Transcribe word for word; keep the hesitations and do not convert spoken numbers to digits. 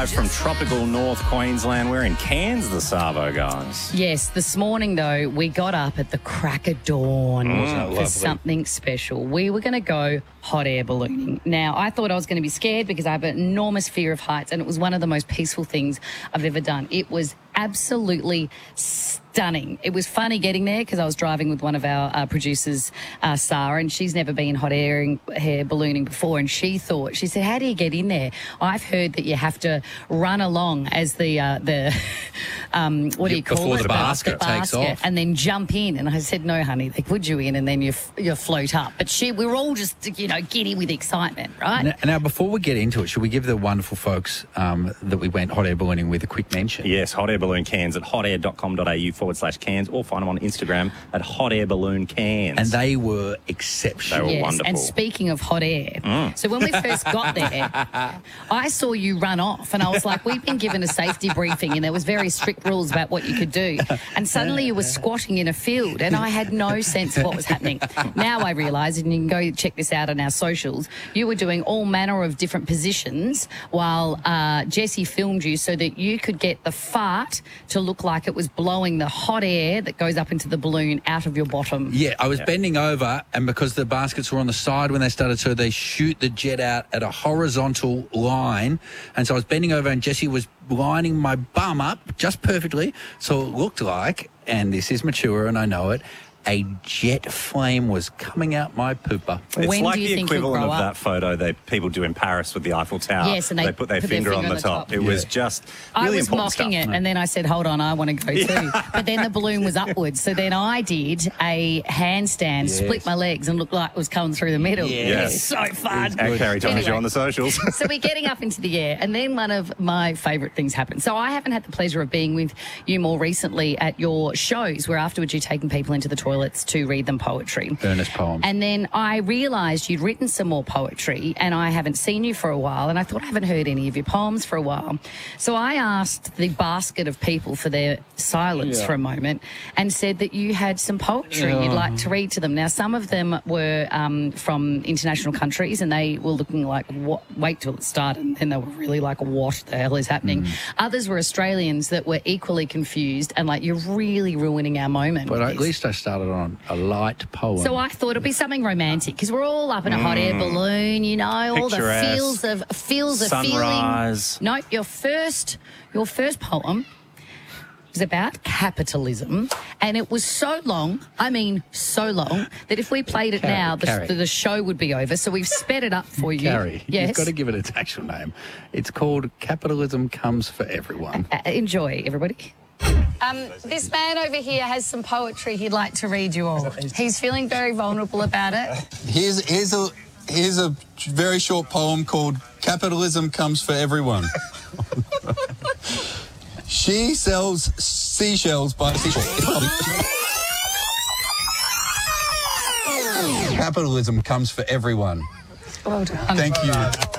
guys from tropical North Queensland. We're in Cairns, the Savo guys. Yes, this morning, though, we got up at the crack of dawn Mm, for lovely. something special. We were going to go hot air ballooning. Now, I thought I was going to be scared because I have an enormous fear of heights, and it was one of the most peaceful things I've ever done. It was absolutely stunning. It was funny getting there because I was driving with one of our uh, producers, uh, Sarah, and she's never been hot air, air ballooning before, and she thought, she said, how do you get in there? I've heard that you have to run along as the, uh, the um, what do you call Before it? the basket takes off. And then jump in. And I said, no, honey, they put you in and then you, f- you float up. But she, we were all just, you know, giddy with excitement, right? Now, now, before we get into it, should we give the wonderful folks um, that we went hot air ballooning with a quick mention? Yes, Hot Air Balloon Cairns at hotair.com.au forward slash Cairns, or find them on Instagram at Hot Air Balloon Cairns. And they were exceptional. They were Yes, wonderful. and speaking of hot air, so when we first got there, I saw you run off, and I was like, we've been given a safety briefing, and there was very strict rules about what you could do. And suddenly you were squatting in a field, and I had no sense of what was happening. Now I realise, and you can go check this out on our socials, you were doing all manner of different positions while uh, Jessie filmed you so that you could get the fart to look like it was blowing the hot air that goes up into the balloon out of your bottom. Yeah, I was bending over, and because the baskets were on the side when they started, so they shoot the jet out at a horizontal line. And so I was bending over, and Jessie was lining my bum up just perfectly. So it looked like, and this is mature and I know it, a jet flame was coming out my pooper. It's When like do you the think you'll equivalent grow of up? that photo that people do in Paris with the Eiffel Tower. Yes, and they put their finger, on, the top. It was just really I was important mocking stuff. it, and then I said, hold on, I want to go too. But then the balloon was upwards. So then I did a handstand, Yes. split my legs, and looked like it was coming through the middle. Yes. It was so fun. At Carrie Thomas, Anyway. you're on the socials. So we're getting up into the air, and then one of my favourite things happened. So I haven't had the pleasure of being with you more recently at your shows, where afterwards you're taking people into the toilets to read them poetry. Earnest poem. And then I realised you'd written some more poetry, and I haven't seen you for a while, and I thought I haven't heard any of your poems for a while. So I asked the basket of people for their silence Yeah. for a moment and said that you had some poetry you'd like to read to them. Now, some of them were um, from international countries, and they were looking like, what? Wait till it started, and they were really like, what the hell is happening? Mm. Others were Australians that were equally confused and like, you're really ruining our moment. But with at this. least I started on a light poem. So I thought it'd be something romantic because we're all up in a hot air balloon, you know, all the Picturesque. feels of feels of Sunrise. feeling. No, your first your first poem was about capitalism, and it was so long, I mean so long, that if we played it Carrie, now, the, Carrie. the show would be over. So we've sped it up for you. Carrie, yes. you've got to give it its actual name. It's called Capitalism Comes for Everyone. Uh, enjoy, everybody. Um, this man over here has some poetry he'd like to read you all. He's feeling very vulnerable about it. Here's here's a here's a very short poem called "Capitalism Comes for Everyone." She sells seashells by the seashore. Capitalism comes for everyone. Well done. Thank you.